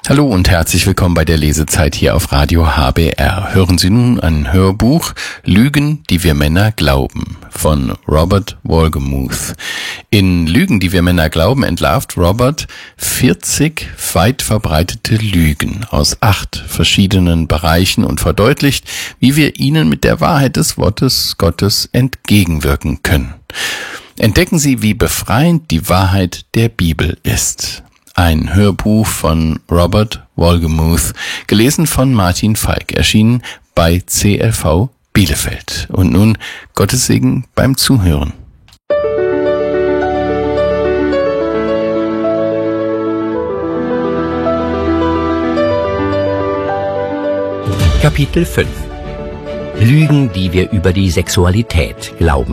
Hallo und herzlich willkommen bei der Lesezeit hier auf Radio HBR. Hören Sie nun ein Hörbuch Lügen, die wir Männer glauben von Robert Wohlgemuth. In Lügen, die wir Männer glauben, entlarvt Robert 40 weit verbreitete Lügen aus 8 verschiedenen Bereichen und verdeutlicht, wie wir ihnen mit der Wahrheit des Wortes Gottes entgegenwirken können. Entdecken Sie, wie befreiend die Wahrheit der Bibel ist. Ein Hörbuch von Robert Wohlgemuth, gelesen von Martin Falk, erschienen bei CLV Bielefeld. Und nun Gottes Segen beim Zuhören. Kapitel 5 Lügen, die wir über die Sexualität glauben.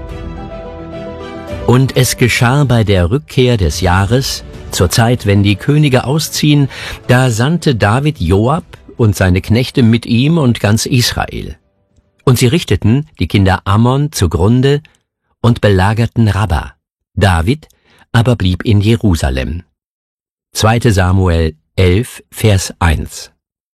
Und es geschah bei der Rückkehr des Jahres, zur Zeit, wenn die Könige ausziehen, da sandte David Joab und seine Knechte mit ihm und ganz Israel. Und sie richteten die Kinder Ammon zugrunde und belagerten Rabba. David aber blieb in Jerusalem. 2. Samuel 11, Vers 1.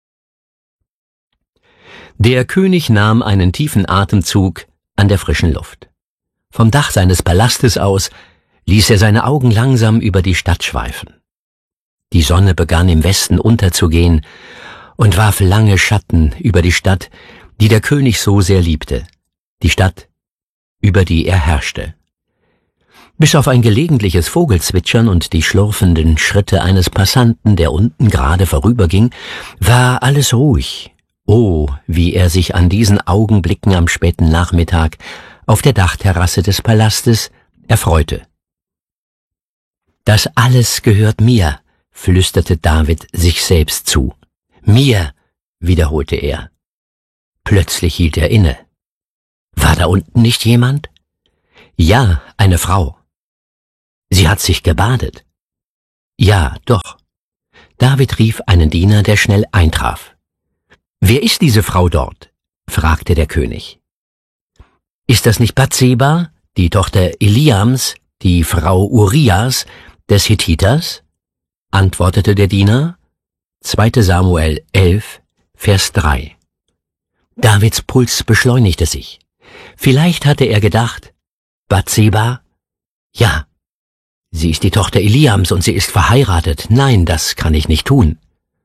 Der König nahm einen tiefen Atemzug an der frischen Luft. Vom Dach seines Palastes aus ließ er seine Augen langsam über die Stadt schweifen. Die Sonne begann im Westen unterzugehen und warf lange Schatten über die Stadt, die der König so sehr liebte, die Stadt, über die er herrschte. Bis auf ein gelegentliches Vogelzwitschern und die schlurfenden Schritte eines Passanten, der unten gerade vorüberging, war alles ruhig. Oh, wie er sich an diesen Augenblicken am späten Nachmittag auf der Dachterrasse des Palastes erfreute. Das alles gehört mir, flüsterte David sich selbst zu. Mir, wiederholte er. Plötzlich hielt er inne. War da unten nicht jemand? Ja, eine Frau. Sie hat sich gebadet. Ja, doch. David rief einen Diener, der schnell eintraf. Wer ist diese Frau dort? Fragte der König. Ist das nicht Bathseba, die Tochter Eliams, die Frau Urias, des Hethiters? Antwortete der Diener. 2. Samuel 11, Vers 3. Davids Puls beschleunigte sich. Vielleicht hatte er gedacht, Bathseba? Ja, sie ist die Tochter Eliams und sie ist verheiratet. Nein, das kann ich nicht tun.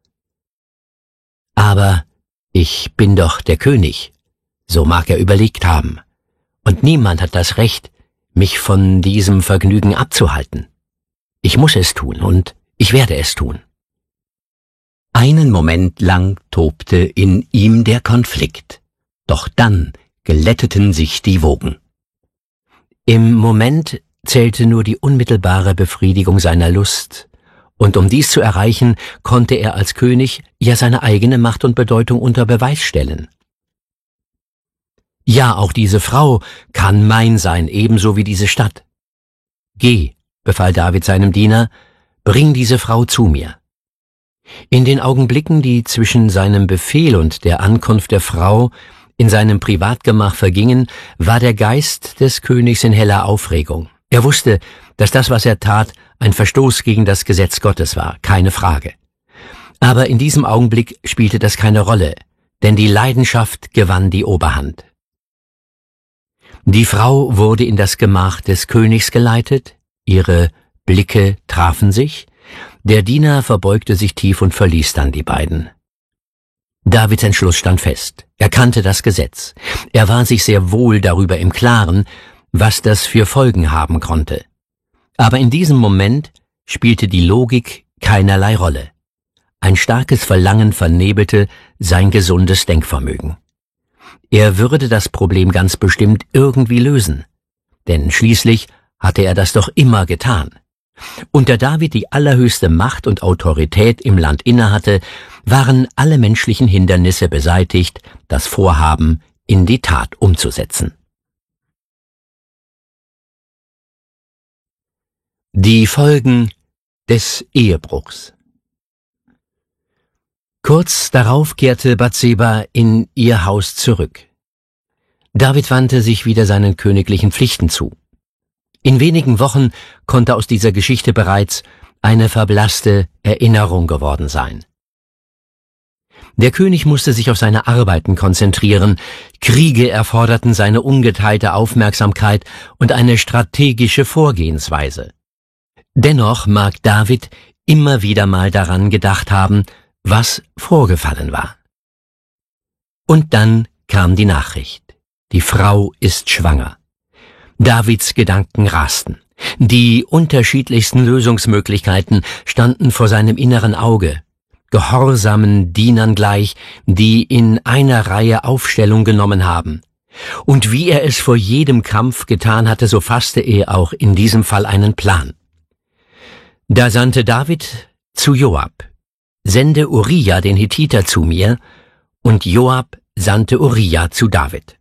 Aber ich bin doch der König, so mag er überlegt haben. Und niemand hat das Recht, mich von diesem Vergnügen abzuhalten. Ich muss es tun und ich werde es tun. Einen Moment lang tobte in ihm der Konflikt, doch dann glätteten sich die Wogen. Im Moment zählte nur die unmittelbare Befriedigung seiner Lust, und um dies zu erreichen, konnte er als König ja seine eigene Macht und Bedeutung unter Beweis stellen. Ja, auch diese Frau kann mein sein, ebenso wie diese Stadt. Geh, befahl David seinem Diener, bring diese Frau zu mir. In den Augenblicken, die zwischen seinem Befehl und der Ankunft der Frau in seinem Privatgemach vergingen, war der Geist des Königs in heller Aufregung. Er wusste, dass das, was er tat, ein Verstoß gegen das Gesetz Gottes war, keine Frage. Aber in diesem Augenblick spielte das keine Rolle, denn die Leidenschaft gewann die Oberhand. Die Frau wurde in das Gemach des Königs geleitet, ihre Blicke trafen sich, der Diener verbeugte sich tief und verließ dann die beiden. Davids Entschluss stand fest. Er kannte das Gesetz. Er war sich sehr wohl darüber im Klaren, was das für Folgen haben konnte. Aber in diesem Moment spielte die Logik keinerlei Rolle. Ein starkes Verlangen vernebelte sein gesundes Denkvermögen. Er würde das Problem ganz bestimmt irgendwie lösen, denn schließlich hatte er das doch immer getan. Und da David die allerhöchste Macht und Autorität im Land innehatte, waren alle menschlichen Hindernisse beseitigt, das Vorhaben in die Tat umzusetzen. Die Folgen des Ehebruchs. Kurz darauf kehrte Bathseba in ihr Haus zurück. David wandte sich wieder seinen königlichen Pflichten zu. In wenigen Wochen konnte aus dieser Geschichte bereits eine verblasste Erinnerung geworden sein. Der König musste sich auf seine Arbeiten konzentrieren, Kriege erforderten seine ungeteilte Aufmerksamkeit und eine strategische Vorgehensweise. Dennoch mag David immer wieder mal daran gedacht haben, was vorgefallen war. Und dann kam die Nachricht: Die Frau ist schwanger. Davids Gedanken rasten. Die unterschiedlichsten Lösungsmöglichkeiten standen vor seinem inneren Auge, gehorsamen Dienern gleich, die in einer Reihe Aufstellung genommen haben. Und wie er es vor jedem Kampf getan hatte, so fasste er auch in diesem Fall einen Plan. Da sandte David zu Joab: Sende Uriah den Hethiter zu mir, und Joab sandte Uriah zu David.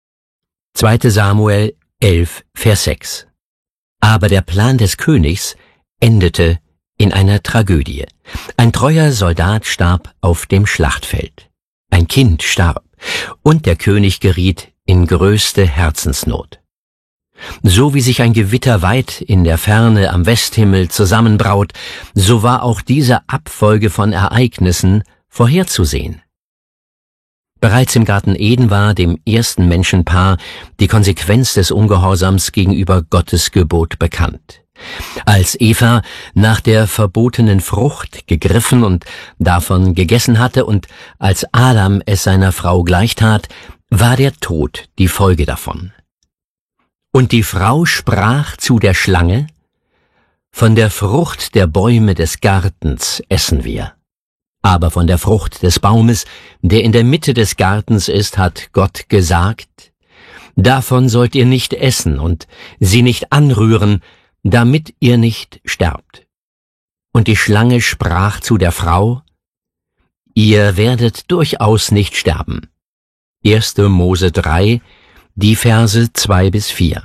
2. Samuel 11, Vers 6. Aber der Plan des Königs endete in einer Tragödie. Ein treuer Soldat starb auf dem Schlachtfeld. Ein Kind starb, und der König geriet in größte Herzensnot. So wie sich ein Gewitter weit in der Ferne am Westhimmel zusammenbraut, so war auch diese Abfolge von Ereignissen vorherzusehen. Bereits im Garten Eden war dem ersten Menschenpaar die Konsequenz des Ungehorsams gegenüber Gottes Gebot bekannt. Als Eva nach der verbotenen Frucht gegriffen und davon gegessen hatte und als Adam es seiner Frau gleichtat, war der Tod die Folge davon. Und die Frau sprach zu der Schlange: Von der Frucht der Bäume des Gartens essen wir. Aber von der Frucht des Baumes, der in der Mitte des Gartens ist, hat Gott gesagt: Davon sollt ihr nicht essen und sie nicht anrühren, damit ihr nicht sterbt. Und die Schlange sprach zu der Frau: Ihr werdet durchaus nicht sterben. 1. Mose 3, die Verse 2 bis 4.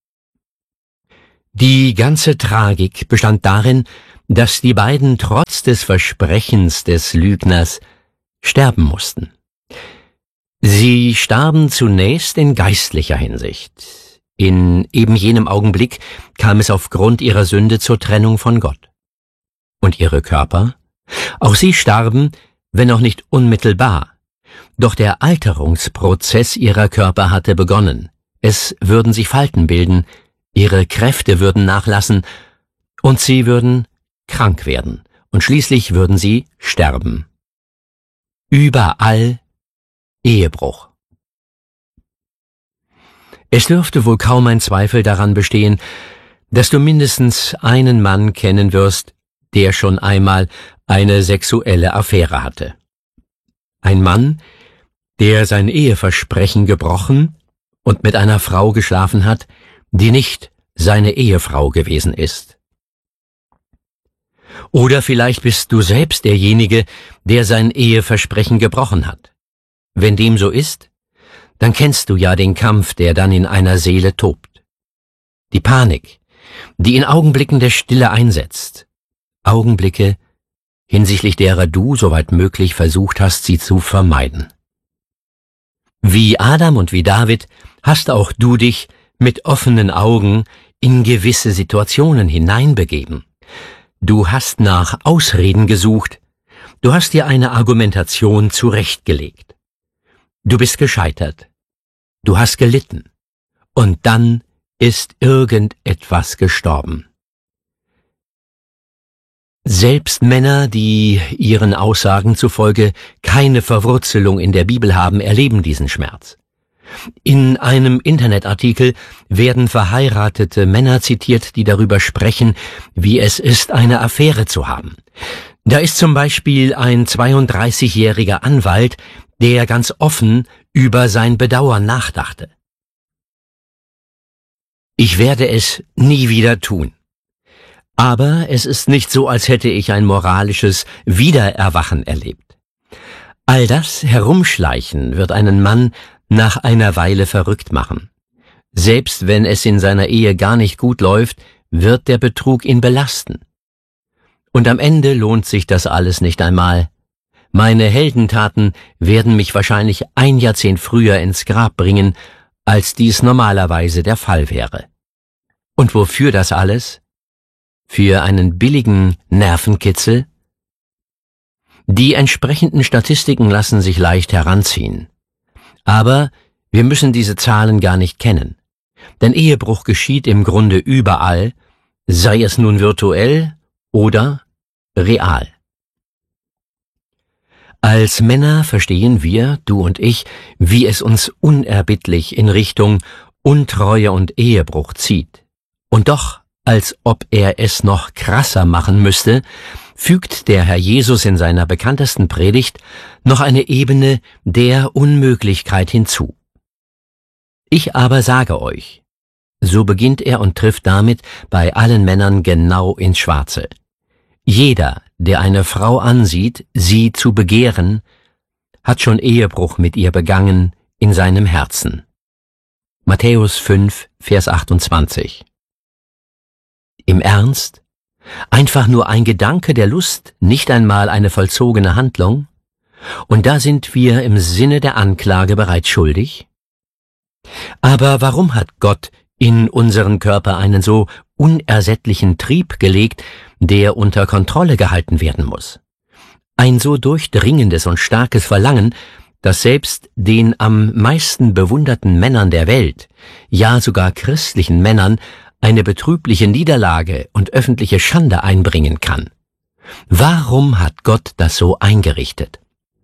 Die ganze Tragik bestand darin, dass die beiden trotz des Versprechens des Lügners sterben mussten. Sie starben zunächst in geistlicher Hinsicht. In eben jenem Augenblick kam es aufgrund ihrer Sünde zur Trennung von Gott. Und ihre Körper? Auch sie starben, wenn auch nicht unmittelbar. Doch der Alterungsprozess ihrer Körper hatte begonnen. Es würden sich Falten bilden, ihre Kräfte würden nachlassen und sie würden krank werden und schließlich würden sie sterben. Überall Ehebruch. Es dürfte wohl kaum ein Zweifel daran bestehen, dass du mindestens einen Mann kennen wirst, der schon einmal eine sexuelle Affäre hatte. Ein Mann, der sein Eheversprechen gebrochen und mit einer Frau geschlafen hat, die nicht seine Ehefrau gewesen ist. Oder vielleicht bist du selbst derjenige, der sein Eheversprechen gebrochen hat. Wenn dem so ist, dann kennst du ja den Kampf, der dann in einer Seele tobt. Die Panik, die in Augenblicken der Stille einsetzt. Augenblicke, hinsichtlich derer du, soweit möglich, versucht hast, sie zu vermeiden. Wie Adam und wie David hast auch du dich mit offenen Augen in gewisse Situationen hineinbegeben. Du hast nach Ausreden gesucht, du hast dir eine Argumentation zurechtgelegt. Du bist gescheitert, du hast gelitten, und dann ist irgendetwas gestorben. Selbst Männer, die ihren Aussagen zufolge keine Verwurzelung in der Bibel haben, erleben diesen Schmerz. In einem Internetartikel werden verheiratete Männer zitiert, die darüber sprechen, wie es ist, eine Affäre zu haben. Da ist zum Beispiel ein 32-jähriger Anwalt, der ganz offen über sein Bedauern nachdachte. Ich werde es nie wieder tun. Aber es ist nicht so, als hätte ich ein moralisches Wiedererwachen erlebt. All das Herumschleichen wird einen Mann nach einer Weile verrückt machen. Selbst wenn es in seiner Ehe gar nicht gut läuft, wird der Betrug ihn belasten. Und am Ende lohnt sich das alles nicht einmal. Meine Heldentaten werden mich wahrscheinlich ein Jahrzehnt früher ins Grab bringen, als dies normalerweise der Fall wäre. Und wofür das alles? für einen billigen Nervenkitzel? Die entsprechenden Statistiken lassen sich leicht heranziehen. Aber wir müssen diese Zahlen gar nicht kennen. Denn Ehebruch geschieht im Grunde überall, sei es nun virtuell oder real. Als Männer verstehen wir, du und ich, wie es uns unerbittlich in Richtung Untreue und Ehebruch zieht. Und doch, als ob er es noch krasser machen müsste, fügt der Herr Jesus in seiner bekanntesten Predigt noch eine Ebene der Unmöglichkeit hinzu. Ich aber sage euch, so beginnt er und trifft damit bei allen Männern genau ins Schwarze. Jeder, der eine Frau ansieht, sie zu begehren, hat schon Ehebruch mit ihr begangen in seinem Herzen. Matthäus 5, Vers 28. Im Ernst? Einfach nur ein Gedanke der Lust, nicht einmal eine vollzogene Handlung? Und da sind wir im Sinne der Anklage bereits schuldig? Aber warum hat Gott in unseren Körper einen so unersättlichen Trieb gelegt, der unter Kontrolle gehalten werden muss? Ein so durchdringendes und starkes Verlangen, dass selbst den am meisten bewunderten Männern der Welt, ja sogar christlichen Männern, eine betrübliche Niederlage und öffentliche Schande einbringen kann. Warum hat Gott das so eingerichtet?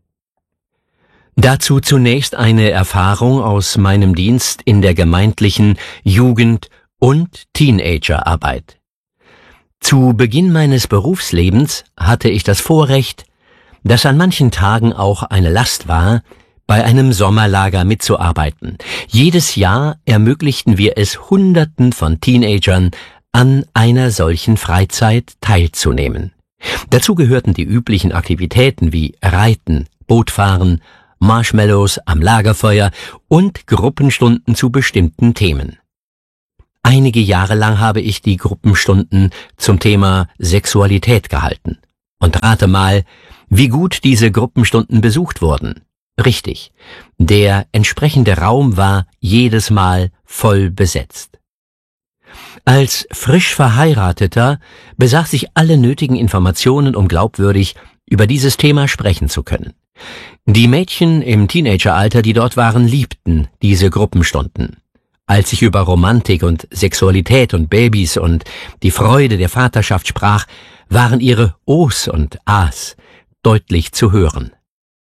Dazu zunächst eine Erfahrung aus meinem Dienst in der gemeindlichen Jugend- und Teenagerarbeit. Zu Beginn meines Berufslebens hatte ich das Vorrecht, das an manchen Tagen auch eine Last war, bei einem Sommerlager mitzuarbeiten. Jedes Jahr ermöglichten wir es Hunderten von Teenagern, an einer solchen Freizeit teilzunehmen. Dazu gehörten die üblichen Aktivitäten wie Reiten, Bootfahren, Marshmallows am Lagerfeuer und Gruppenstunden zu bestimmten Themen. Einige Jahre lang habe ich die Gruppenstunden zum Thema Sexualität gehalten. Und rate mal, wie gut diese Gruppenstunden besucht wurden. Richtig, der entsprechende Raum war jedes Mal voll besetzt. Als frisch Verheirateter besaß ich alle nötigen Informationen, um glaubwürdig über dieses Thema sprechen zu können. Die Mädchen im Teenageralter, die dort waren, liebten diese Gruppenstunden. Als ich über Romantik und Sexualität und Babys und die Freude der Vaterschaft sprach, waren ihre Ohs und Ahs deutlich zu hören.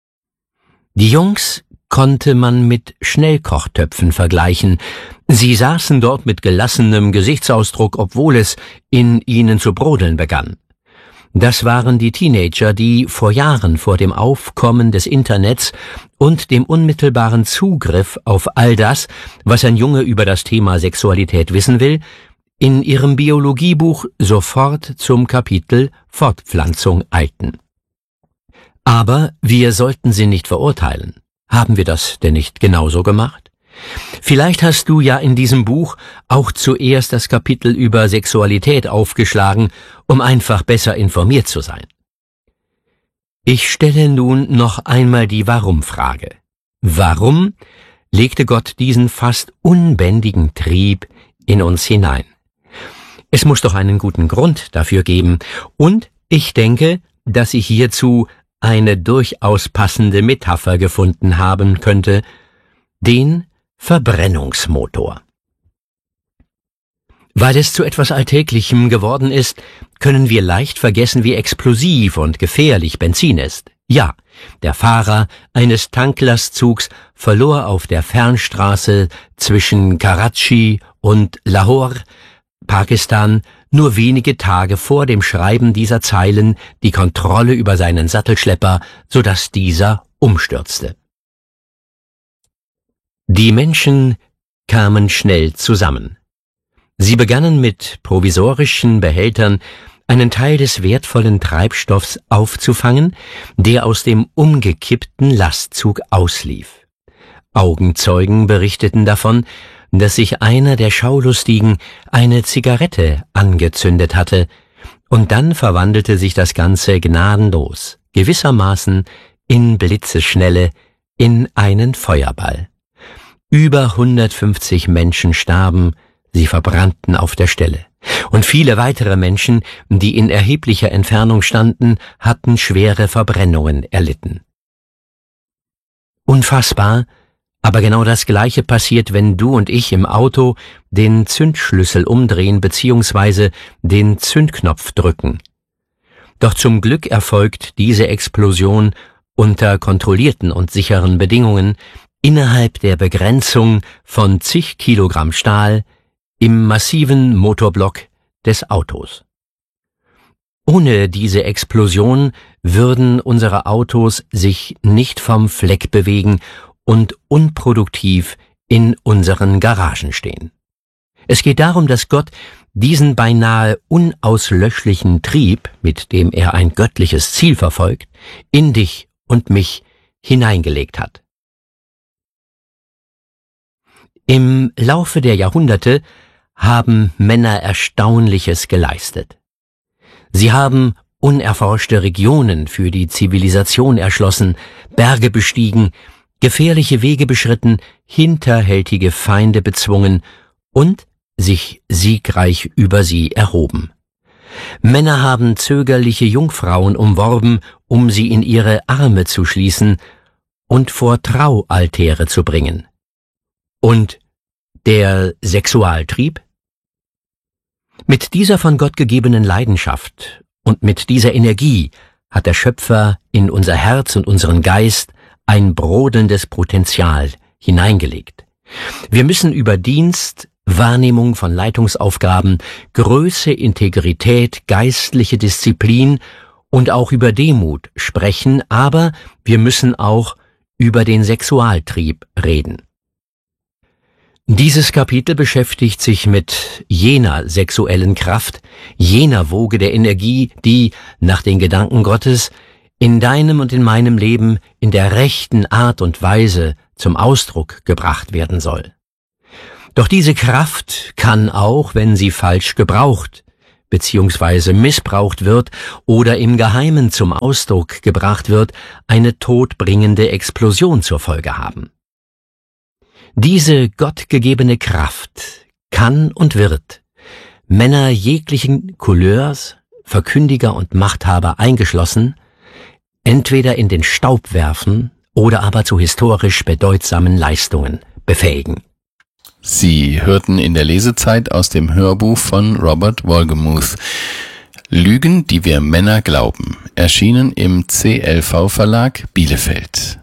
Die Jungs konnte man mit Schnellkochtöpfen vergleichen. Sie saßen dort mit gelassenem Gesichtsausdruck, obwohl es in ihnen zu brodeln begann. Das waren die Teenager, die vor Jahren vor dem Aufkommen des Internets und dem unmittelbaren Zugriff auf all das, was ein Junge über das Thema Sexualität wissen will, in ihrem Biologiebuch sofort zum Kapitel Fortpflanzung eilten. Aber wir sollten sie nicht verurteilen. Haben wir das denn nicht genauso gemacht? Vielleicht hast du ja in diesem Buch auch zuerst das Kapitel über Sexualität aufgeschlagen, um einfach besser informiert zu sein. Ich stelle nun noch einmal die Warum-Frage. Warum legte Gott diesen fast unbändigen Trieb in uns hinein? Es muss doch einen guten Grund dafür geben, und ich denke, dass ich hierzu eine durchaus passende Metapher gefunden haben könnte, den Verbrennungsmotor. Weil es zu etwas Alltäglichem geworden ist, können wir leicht vergessen, wie explosiv und gefährlich Benzin ist. Ja, der Fahrer eines Tanklastzugs verlor auf der Fernstraße zwischen Karachi und Lahore, Pakistan, nur wenige Tage vor dem Schreiben dieser Zeilen die Kontrolle über seinen Sattelschlepper, sodass dieser umstürzte. Die Menschen kamen schnell zusammen. Sie begannen mit provisorischen Behältern einen Teil des wertvollen Treibstoffs aufzufangen, der aus dem umgekippten Lastzug auslief. Augenzeugen berichteten davon, dass sich einer der Schaulustigen eine Zigarette angezündet hatte, und dann verwandelte sich das Ganze gnadenlos, gewissermaßen in Blitzesschnelle, in einen Feuerball. Über 150 Menschen starben, sie verbrannten auf der Stelle. Und viele weitere Menschen, die in erheblicher Entfernung standen, hatten schwere Verbrennungen erlitten. Unfassbar, aber genau das Gleiche passiert, wenn du und ich im Auto den Zündschlüssel umdrehen bzw. den Zündknopf drücken. Doch zum Glück erfolgt diese Explosion unter kontrollierten und sicheren Bedingungen innerhalb der Begrenzung von zig Kilogramm Stahl im massiven Motorblock des Autos. Ohne diese Explosion würden unsere Autos sich nicht vom Fleck bewegen und unproduktiv in unseren Garagen stehen. Es geht darum, dass Gott diesen beinahe unauslöschlichen Trieb, mit dem er ein göttliches Ziel verfolgt, in dich und mich hineingelegt hat. Im Laufe der Jahrhunderte haben Männer Erstaunliches geleistet. Sie haben unerforschte Regionen für die Zivilisation erschlossen, Berge bestiegen, gefährliche Wege beschritten, hinterhältige Feinde bezwungen und sich siegreich über sie erhoben. Männer haben zögerliche Jungfrauen umworben, um sie in ihre Arme zu schließen und vor Traualtäre zu bringen. Und der Sexualtrieb? Mit dieser von Gott gegebenen Leidenschaft und mit dieser Energie hat der Schöpfer in unser Herz und unseren Geist ein brodelndes Potenzial hineingelegt. Wir müssen über Dienst, Wahrnehmung von Leitungsaufgaben, Größe, Integrität, geistliche Disziplin und auch über Demut sprechen, aber wir müssen auch über den Sexualtrieb reden. Dieses Kapitel beschäftigt sich mit jener sexuellen Kraft, jener Woge der Energie, die, nach den Gedanken Gottes, in deinem und in meinem Leben in der rechten Art und Weise zum Ausdruck gebracht werden soll. Doch diese Kraft kann auch, wenn sie falsch gebraucht bzw. missbraucht wird oder im Geheimen zum Ausdruck gebracht wird, eine todbringende Explosion zur Folge haben. Diese gottgegebene Kraft kann und wird Männer jeglichen Couleurs, Verkündiger und Machthaber eingeschlossen, entweder in den Staub werfen oder aber zu historisch bedeutsamen Leistungen befähigen. Sie hörten in der Lesezeit aus dem Hörbuch von Robert Wohlgemuth Lügen, die wir Männer glauben, erschienen im CLV Verlag Bielefeld.